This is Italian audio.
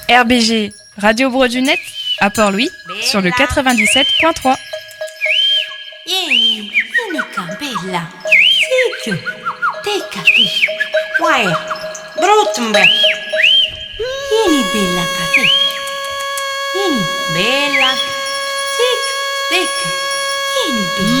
RBG, Radio Bro du Net, à Port-Louis, sur le 97.3. Vieni qua, bella. Zicchio, teccati. Vai, bruttumbe. Vieni, bella, caffè. Vieni, bella. Zicchio, tecca. Vieni, bella.